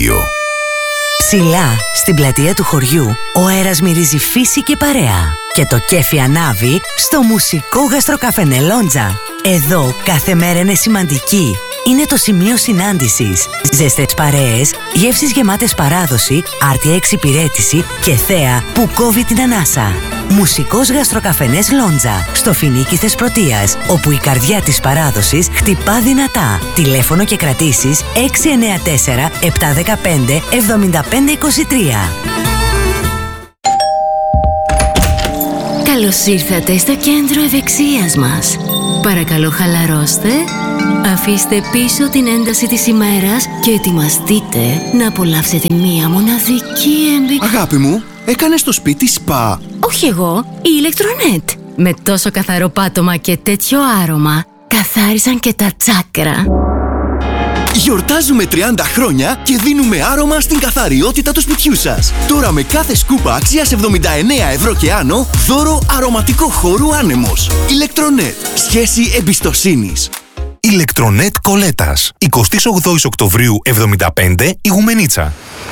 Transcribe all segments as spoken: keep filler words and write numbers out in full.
Ράδιο. Ψηλά, στην πλατεία του χωριού, ο αέρας μυρίζει φύση και παρέα. Και το κέφι ανάβει στο μουσικό γαστροκαφενέ Λόντζα. Εδώ κάθε μέρα είναι σημαντική. Είναι το σημείο συνάντησης. Ζεστές παρέες, γεύσεις γεμάτες παράδοση, άρτια εξυπηρέτηση και θέα που κόβει την ανάσα. Μουσικός γαστροκαφενές Λόντζα, στο Φινίκι Θεσπρωτείας, όπου η καρδιά της παράδοσης χτυπά δυνατά. Τηλέφωνο και κρατήσεις έξι εννιά τέσσερα επτά ένα πέντε εβδομήντα πέντε είκοσι τρία. Καλώς ήρθατε στο κέντρο ευεξίας μας. Παρακαλώ χαλαρώστε, αφήστε πίσω την ένταση της ημέρας και ετοιμαστείτε να απολαύσετε μία μοναδική εμπειρία. Αγάπη μου, έκανες στο σπίτι σπα? Όχι εγώ, η Ηλεκτρονέτ. Με τόσο καθαρό πάτωμα και τέτοιο άρωμα, καθάρισαν και τα τσάκρα. Γιορτάζουμε τριάντα χρόνια και δίνουμε άρωμα στην καθαριότητα του σπιτιού σας. Τώρα με κάθε σκούπα αξίας εβδομήντα εννέα ευρώ και άνω, δώρο αρωματικό χώρου άνεμος. Ηλεκτρονέτ. Σχέση εμπιστοσύνης. Ηλεκτρονέτ Κολέτας. εικοστή όγδοη Οκτωβρίου εβδομήντα πέντε, Ιγουμενίτσα.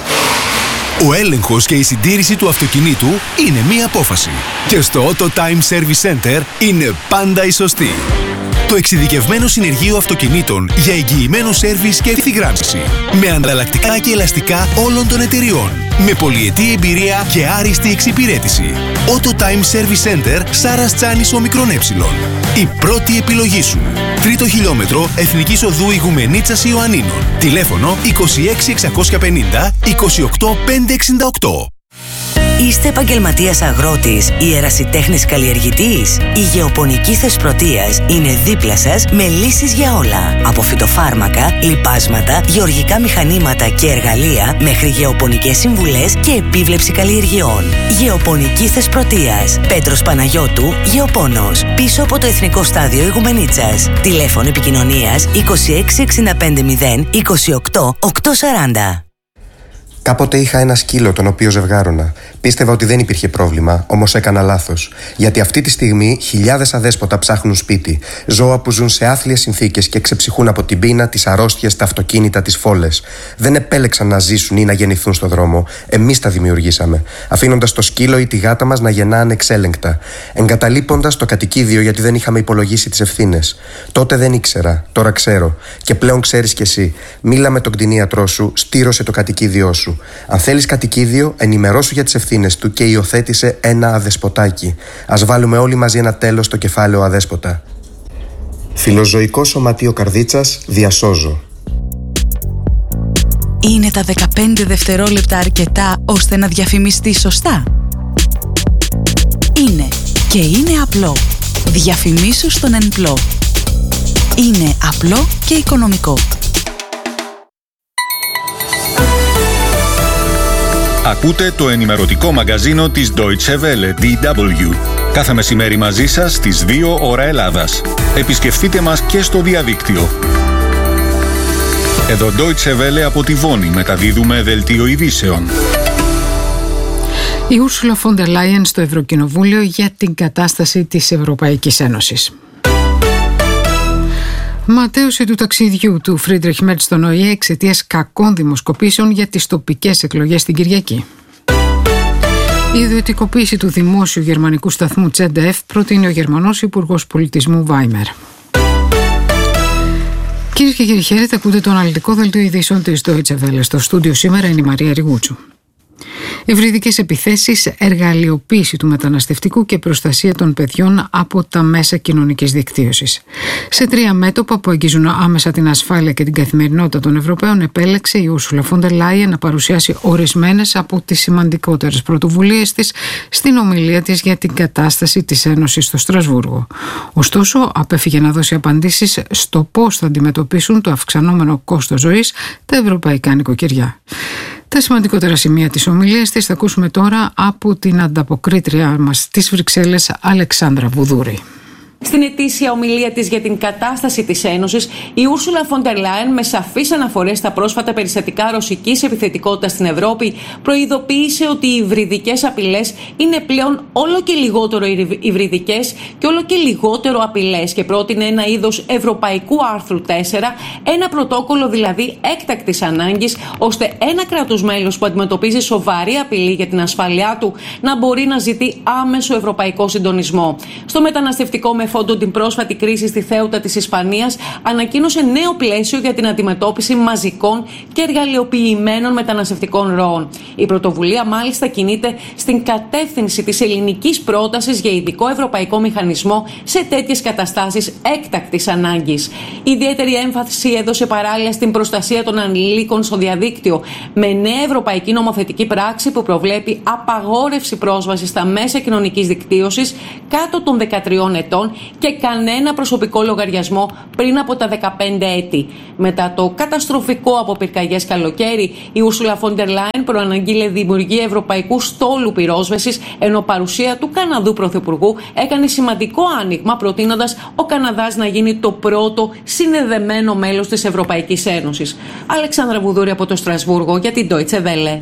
Ο έλεγχος και η συντήρηση του αυτοκινήτου είναι μία απόφαση. Και στο Auto Time Service Center είναι πάντα η σωστή. Το εξειδικευμένο συνεργείο αυτοκινήτων για εγγυημένο σέρβις και ευθυγράμμιση. Με ανταλλακτικά και ελαστικά όλων των εταιριών. Με πολυετή εμπειρία και άριστη εξυπηρέτηση. Auto Time Service Center, Σάρας Τσάνης Ομικρόν Έψιλον. Η πρώτη επιλογή σου. Τρίτο χιλιόμετρο Εθνικής Οδού Ιγουμενίτσας Ιωαννίνων. Τηλέφωνο είκοσι έξι εξακόσια πενήντα είκοσι οκτώ πεντακόσια εξήντα οκτώ. Είστε επαγγελματίας αγρότης ή ερασιτέχνης καλλιεργητής? Η Γεωπονική Θεσπρωτείας είναι δίπλα σας με λύσεις για όλα. Από φυτοφάρμακα, λιπάσματα, γεωργικά μηχανήματα και εργαλεία μέχρι γεωπονικές συμβουλές και επίβλεψη καλλιεργειών. Γεωπονική Θεσπρωτείας. Πέτρος Παναγιώτου, Γεωπόνος. Πίσω από το Εθνικό Στάδιο Ιγουμενίτσας. Τηλέφωνο επικοινωνίας είκοσι έξι εξήντα πέντε μηδέν είκοσι οκτώ οκτακόσια σαράντα. Κάποτε είχα ένα σκύλο τον οποίο ζευγάρωνα. Πίστευα ότι δεν υπήρχε πρόβλημα, όμως έκανα λάθος. Γιατί αυτή τη στιγμή χιλιάδες αδέσποτα ψάχνουν σπίτι. Ζώα που ζουν σε άθλιες συνθήκες και ξεψυχούν από την πείνα, τις αρρώστιες, τα αυτοκίνητα, τις φόλες. Δεν επέλεξαν να ζήσουν ή να γεννηθούν στον δρόμο. Εμείς τα δημιουργήσαμε. Αφήνοντας το σκύλο ή τη γάτα μας να γεννά ανεξέλεγκτα. Εγκαταλείποντας το κατοικίδιο γιατί δεν είχαμε υπολογίσει τις ευθύνες. Τότε δεν ήξερα, τώρα ξέρω. Και πλέον ξέρεις κι εσύ. Μίλα με τον κτηνίατρό σου, στήρωσε το κατοικίδιό σου. Αν θέλεις κατοικίδιο, ενημερώσου για τις ευθύνες του και υιοθέτησε ένα αδεσποτάκι. Ας βάλουμε όλοι μαζί ένα τέλος στο κεφάλαιο αδέσποτα. Φιλοζωικό Σωματείο Καρδίτσας, διασώζω. Είναι τα δεκαπέντε δευτερόλεπτα αρκετά ώστε να διαφημιστεί σωστά? Είναι και είναι απλό. Διαφημίσου στον Ενπλό. Είναι απλό και οικονομικό. Ακούτε το ενημερωτικό μαγκαζίνο της Deutsche Welle, ντι ντάμπλιου. Κάθε μεσημέρι μαζί σας στις δύο ώρα Ελλάδας. Επισκεφτείτε μας και στο διαδίκτυο. Εδώ Deutsche Welle από τη Βόνη μεταδίδουμε δελτίο ειδήσεων. Η Ursula von der Leyen στο Ευρωκοινοβούλιο για την κατάσταση της Ευρωπαϊκής Ένωσης. Ματέωση του ταξιδιού του Φρίντριχ Μέρτς στον Ο Ε Ε εξαιτίας κακών δημοσκοπήσεων για τις τοπικές εκλογές την Κυριακή. Η ιδιωτικοποίηση του δημόσιου γερμανικού σταθμού Τσέντεφ προτείνει ο Γερμανός Υπουργός Πολιτισμού Βάιμερ. Κυρίες και κύριοι, χαίρετε, ακούτε το αναλυτικό δελτίο ειδήσεων της Deutsche Welle. Στο στούντιο σήμερα είναι η Μαρία Ριγούτσου. Ευρυδικές επιθέσεις, εργαλειοποίηση του μεταναστευτικού και προστασία των παιδιών από τα μέσα κοινωνικής δικτύωσης. Σε τρία μέτωπα που αγγίζουν άμεσα την ασφάλεια και την καθημερινότητα των Ευρωπαίων, επέλεξε η Ursula von der Leyen να παρουσιάσει ορισμένες από τις σημαντικότερες πρωτοβουλίες της στην ομιλία της για την κατάσταση της Ένωσης στο Στρασβούργο. Ωστόσο, απέφυγε να δώσει απαντήσεις στο πώς θα αντιμετωπίσουν το αυξανόμενο κόστος ζωής τα ευρωπαϊκά νοικοκυριά. Τα σημαντικότερα σημεία της ομιλίας της θα ακούσουμε τώρα από την ανταποκρίτρια μας στις Βρυξέλλες, Αλεξάνδρα Βουδούρη. Στην ετήσια ομιλία της για την κατάσταση της Ένωσης, η Ούρσουλα φον ντερ Λάιεν, με σαφείς αναφορές στα πρόσφατα περιστατικά ρωσικής επιθετικότητας στην Ευρώπη, προειδοποίησε ότι οι υβριδικές απειλές είναι πλέον όλο και λιγότερο υβριδικές και όλο και λιγότερο απειλές και πρότεινε ένα είδος ευρωπαϊκού άρθρου τέσσερα, ένα πρωτόκολλο δηλαδή έκτακτης ανάγκης, ώστε ένα κράτος μέλος που αντιμετωπίζει σοβαρή απειλή για την ασφάλειά του να μπορεί να ζητεί άμεσο ευρωπαϊκό συντονισμό. Στο μεταναστευτικό με φόντο την πρόσφατη κρίση στη Θέουτα της Ισπανίας, ανακοίνωσε νέο πλαίσιο για την αντιμετώπιση μαζικών και εργαλειοποιημένων μεταναστευτικών ροών. Η πρωτοβουλία μάλιστα κινείται στην κατεύθυνση της ελληνικής πρότασης για ειδικό ευρωπαϊκό μηχανισμό σε τέτοιες καταστάσεις έκτακτης ανάγκης. Ιδιαίτερη έμφαση έδωσε παράλληλα στην προστασία των ανηλίκων στο διαδίκτυο, με νέα ευρωπαϊκή νομοθετική πράξη που προβλέπει απαγόρευση πρόσβασης στα μέσα κοινωνικής δικτύωσης κάτω των δεκατριών ετών και κανένα προσωπικό λογαριασμό πριν από τα δεκαπέντε έτη. Μετά το καταστροφικό από πυρκαγιές καλοκαίρι, η Ούρσουλα φον ντερ Λάιεν προαναγγείλε δημιουργία ευρωπαϊκού στόλου πυρόσβεσης, ενώ παρουσία του Καναδού Πρωθυπουργού έκανε σημαντικό άνοιγμα, προτείνοντας ο Καναδάς να γίνει το πρώτο συνδεδεμένο μέλος της Ευρωπαϊκής Ένωσης. Αλεξάνδρα Βουδούρη από το Στρασβούργο για την Deutsche Welle.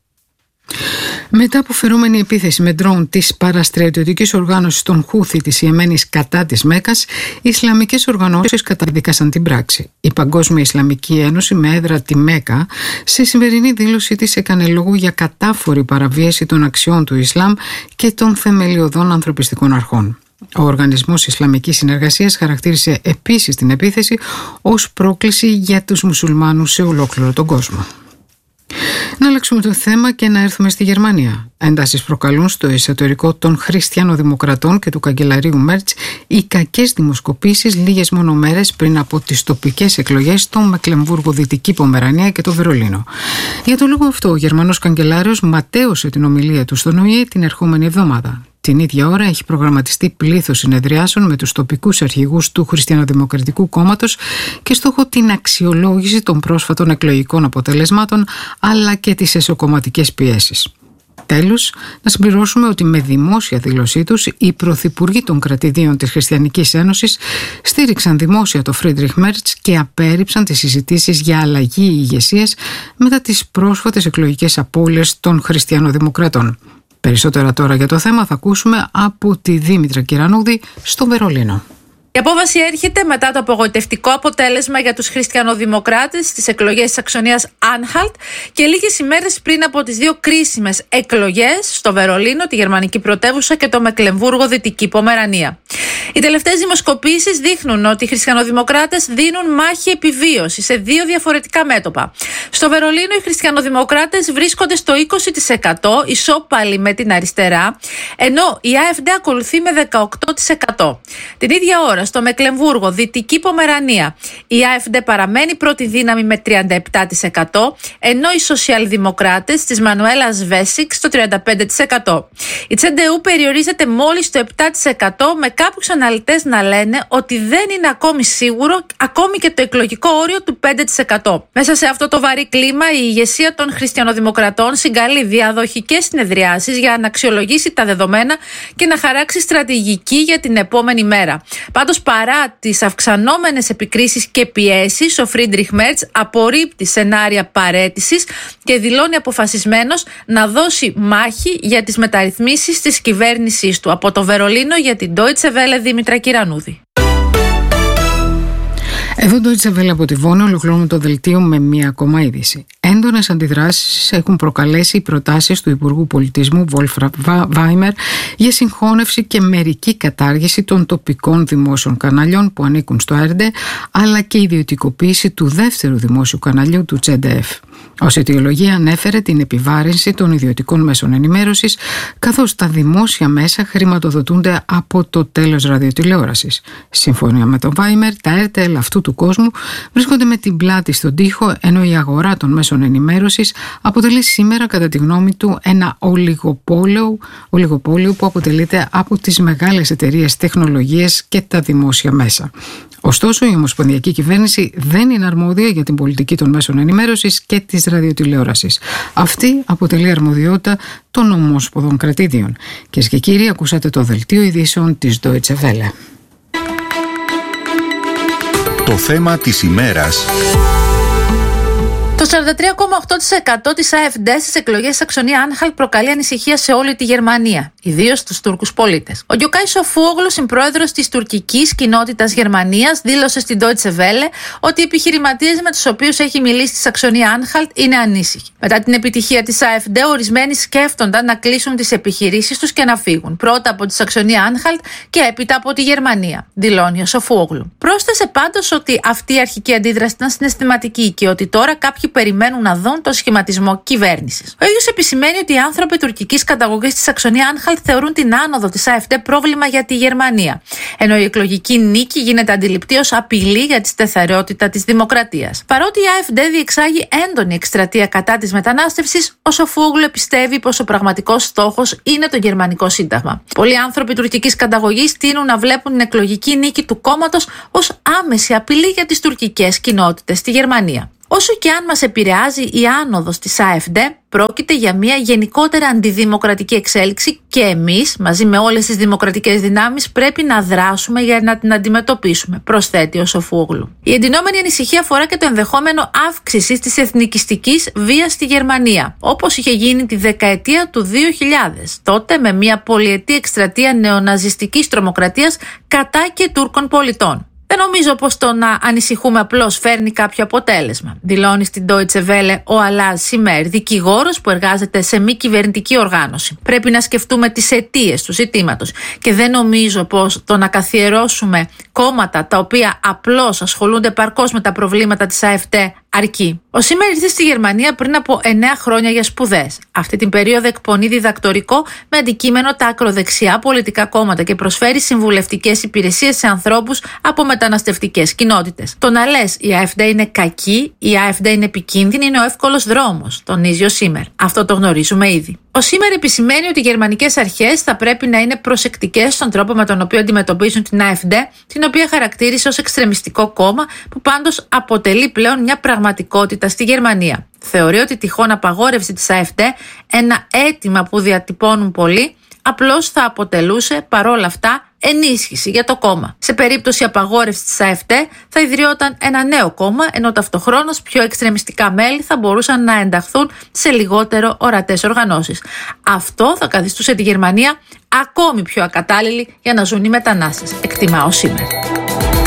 Μετά από φερόμενη επίθεση με ντρόουν της παραστρατιωτικής οργάνωσης των Χούθη της Ιεμένης κατά της Μέκας, οι Ισλαμικές οργανώσεις καταδίκασαν την πράξη. Η Παγκόσμια Ισλαμική Ένωση, με έδρα τη Μέκα, σε σημερινή δήλωσή της έκανε λόγο για κατάφορη παραβίαση των αξιών του Ισλάμ και των θεμελιωδών ανθρωπιστικών αρχών. Ο Οργανισμός Ισλαμικής Συνεργασίας χαρακτήρισε επίσης την επίθεση ως πρόκληση για τους μουσουλμάνους σε ολόκληρο τον κόσμο. Να αλλάξουμε το θέμα και να έρθουμε στη Γερμανία. Έντασεις προκαλούν στο εσωτερικό των χριστιανοδημοκρατών και του καγκελαρίου Μέρτς οι κακές δημοσκοπήσεις λίγες μόνο μέρες πριν από τις τοπικές εκλογές στο Μεκλεμβούργο, Δυτική Πομερανία και το Βερολίνο. Για τον λόγο αυτό, ο Γερμανός καγκελάριος ματαίωσε την ομιλία του στον Ο Ε Ε την ερχόμενη εβδομάδα. Την ίδια ώρα έχει προγραμματιστεί πλήθος συνεδριάσεων με τους τοπικούς αρχηγούς του Χριστιανοδημοκρατικού Κόμματος και στόχο την αξιολόγηση των πρόσφατων εκλογικών αποτελεσμάτων αλλά και τις εσωκομματικές πιέσεις. Τέλος, να συμπληρώσουμε ότι με δημόσια δήλωσή τους οι πρωθυπουργοί των κρατηδίων της Χριστιανικής Ένωσης στήριξαν δημόσια το Φρίντριχ Μέρτς και απέρριψαν τις συζητήσεις για αλλαγή ηγεσίας μετά τις πρόσφατες εκλογικές απώλειες των Χριστιανοδημοκρατών. Περισσότερα τώρα για το θέμα θα ακούσουμε από τη Δήμητρα Κυρανούδη στο Βερολίνο. Η απόβαση έρχεται μετά το απογοητευτικό αποτέλεσμα για τους χριστιανοδημοκράτες στις εκλογές της Σαξονίας Άνχαλτ και λίγες ημέρες πριν από τις δύο κρίσιμες εκλογές στο Βερολίνο, τη γερμανική πρωτεύουσα, και το Μεκλεμβούργο, Δυτική Πομερανία. Οι τελευταίες δημοσκοπήσεις δείχνουν ότι οι χριστιανοδημοκράτες δίνουν μάχη επιβίωσης σε δύο διαφορετικά μέτωπα. Στο Βερολίνο οι χριστιανοδημοκράτες βρίσκονται στο είκοσι τοις εκατό, ισόπαλοι με την αριστερά, ενώ η AfD ακολουθεί με δεκαοκτώ τοις εκατό. Την ίδια ώρα στο Μεκλεμβούργο, Δυτική Πομερανία, η AfD παραμένει πρώτη δύναμη με τριάντα επτά τοις εκατό, ενώ οι σοσιαλδημοκράτες της Μανουέλας Βέσικ στο τριάντα πέντε τοις εκατό. Η Τσεντεού περιορίζεται μόλις στο επτά τοις εκατό, με κάποιους αναλυτές να λένε ότι δεν είναι ακόμη σίγουρο ακόμη και το εκλογικό όριο του πέντε τοις εκατό. Μέσα σε αυτό το βαρύ κλίμα, η ηγεσία των χριστιανοδημοκρατών συγκαλεί διαδοχικές συνεδριάσεις για να αξιολογήσει τα δεδομένα και να χαράξει στρατηγική για την επόμενη μέρα. Πάντως, παρά τις αυξανόμενες επικρίσεις και πιέσεις, ο Φρίντριχ Μέρτς απορρίπτει σενάρια παραίτησης και δηλώνει αποφασισμένος να δώσει μάχη για τις μεταρρυθμίσεις της κυβέρνησής του. Από το Βερολίνο για την Deutsche Welle, Δήμητρα Κυρανούδη. Εδώ το Deutsche Welle από τη Βόνη, ολοκληρώνουμε το δελτίο με μία ακόμα είδηση. Έντονες αντιδράσεις έχουν προκαλέσει οι προτάσεις του Υπουργού Πολιτισμού Wolfram Weimer για συγχώνευση και μερική κατάργηση των τοπικών δημόσιων καναλιών που ανήκουν στο αρ ντι, αλλά και ιδιωτικοποίηση του δεύτερου δημόσιου καναλιού του τζι ντι εφ. Ως αιτιολογία ανέφερε την επιβάρυνση των ιδιωτικών μέσων ενημέρωσης, καθώς τα δημόσια μέσα χρηματοδοτούνται από το τέλος ραδιοτηλεόρασης. Σύμφωνα με τον Βάιμερ, τα αρ τι ελ αυτού του κόσμου βρίσκονται με την πλάτη στον τοίχο, ενώ η αγορά των μέσων ενημέρωσης αποτελεί σήμερα, κατά τη γνώμη του, ένα ολιγοπόλιο, ολιγοπόλιο που αποτελείται από τις μεγάλες εταιρείες τεχνολογίας και τα δημόσια μέσα. Ωστόσο, η Ομοσπονδιακή Κυβέρνηση δεν είναι αρμόδια για την πολιτική των μέσων ενημέρωσης και της ραδιοτηλεόρασης. Αυτή αποτελεί αρμοδιότητα των ομόσπονδων κρατήδιων. Κυρίες και κύριοι, ακούσατε το δελτίο ειδήσεων της Deutsche Welle. Το θέμα της ημέρας. Το σαράντα τρία κόμμα οκτώ τοις εκατό της AfD στις εκλογές της Σαξονία-Άνχαλτ προκαλεί ανησυχία σε όλη τη Γερμανία, ιδίως στους Τούρκους πολίτες. Ο Γκιοκάι Σοφούογλου, συμπρόεδρος της τουρκικής κοινότητας Γερμανίας, δήλωσε στην Deutsche Welle ότι οι επιχειρηματίες με τους οποίους έχει μιλήσει στη Σαξονία-Άνχαλτ είναι ανήσυχοι. Μετά την επιτυχία της AfD, ορισμένοι σκέφτονταν να κλείσουν τις επιχειρήσεις τους και να φύγουν. Πρώτα από τη Σαξονία-Άνχαλτ και έπειτα από τη Γερμανία, δηλώνει ο Σοφούογλου. Πρόσθεσε πάντως ότι αυτή η αρχική αντίδραση ήταν συναισθηματική και ότι τώρα κάποιοι περιμένουν να δουν το σχηματισμό κυβέρνησης. Ο ίδιος επισημαίνει ότι οι άνθρωποι τουρκικής καταγωγής στη Σαξονία-Άνχαλτ θεωρούν την άνοδο της AfD πρόβλημα για τη Γερμανία, ενώ η εκλογική νίκη γίνεται αντιληπτή ως απειλή για τη σταθερότητα της δημοκρατίας. Παρότι η AfD διεξάγει έντονη εκστρατεία κατά της μετανάστευσης, ο Σοφούογλου πιστεύει πως ο πραγματικός στόχος είναι το γερμανικό σύνταγμα. Πολλοί άνθρωποι τουρκικής καταγωγής τείνουν να βλέπουν την εκλογική νίκη του κόμματος ως άμεση απειλή για τις τουρκικές κοινότητες στη Γερμανία. Όσο και αν μας επηρεάζει η άνοδος της AfD, πρόκειται για μια γενικότερα αντιδημοκρατική εξέλιξη και εμείς, μαζί με όλες τις δημοκρατικές δυνάμεις, πρέπει να δράσουμε για να την αντιμετωπίσουμε, προσθέτει ο Σοφούογλου. Η εντυνόμενη ανησυχία αφορά και το ενδεχόμενο αύξησης της εθνικιστικής βίας στη Γερμανία, όπως είχε γίνει τη δεκαετία του δύο χιλιάδες, τότε με μια πολυετή εκστρατεία νεοναζιστικής τρομοκρατίας κατά και Τούρκων πολιτών. Δεν νομίζω πως το να ανησυχούμε απλώς φέρνει κάποιο αποτέλεσμα, δηλώνει στην Deutsche Welle ο Αλάζ Σιμέρ, δικηγόρος που εργάζεται σε μη κυβερνητική οργάνωση. Πρέπει να σκεφτούμε τις αιτίες του ζητήματος και δεν νομίζω πως το να καθιερώσουμε κόμματα τα οποία απλώς ασχολούνται παρκώς με τα προβλήματα της AfD αρκεί. Ο Σίμερ ήρθε στη Γερμανία πριν από εννέα χρόνια για σπουδές. Αυτή την περίοδο εκπονεί διδακτορικό με αντικείμενο τα ακροδεξιά πολιτικά κόμματα και προσφέρει συμβουλευτικές υπηρεσίες σε ανθρώπους από μεταναστευτικές κοινότητες. Το να λες η AfD είναι κακή, η AfD είναι επικίνδυνη είναι ο εύκολος δρόμος, τονίζει ο Σίμερ. Αυτό το γνωρίζουμε ήδη. Ο Σίμερ επισημαίνει ότι οι γερμανικές αρχές θα πρέπει να είναι προσεκτικές στον τρόπο με τον οποίο αντιμετωπίζουν την AfD, την οποία χαρακτήρισε ως εξτρεμιστικό κόμμα, που πάντως αποτελεί πλέον μια πραγματικότητα στη Γερμανία. Θεωρεί ότι τυχόν απαγόρευση της AfD, ένα αίτημα που διατυπώνουν πολλοί, απλώς θα αποτελούσε παρόλα αυτά ενίσχυση για το κόμμα. Σε περίπτωση απαγόρευσης της AfD θα ιδρυόταν ένα νέο κόμμα, ενώ ταυτοχρόνως πιο εξτρεμιστικά μέλη θα μπορούσαν να ενταχθούν σε λιγότερο ορατές οργανώσεις. Αυτό θα καθιστούσε τη Γερμανία ακόμη πιο ακατάλληλη για να ζουν οι μετανάστες, εκτιμά ο Σίμερ.